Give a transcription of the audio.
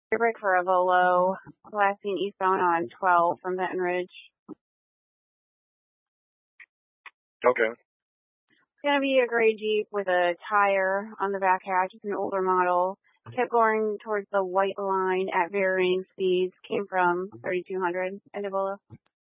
Break for a Volo, last seen eastbound on 12 from Benton Ridge. Okay. It's going to be a gray Jeep with a tire on the back hatch. It's an older model. Kept going towards the white line at varying speeds. Came from 3200 in Volo.